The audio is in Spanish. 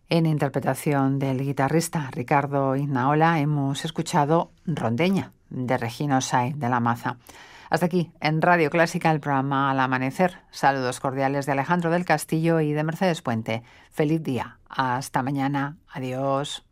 En interpretación del guitarrista Ricardo Ignaola hemos escuchado Rondeña, de Regino Sáez de la Maza. Hasta aquí, en Radio Clásica, el programa Al Amanecer. Saludos cordiales de Alejandro del Castillo y de Mercedes Puente. Feliz día. Hasta mañana. Adiós.